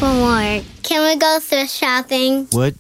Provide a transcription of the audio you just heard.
One more. Can we go thrift shopping? What?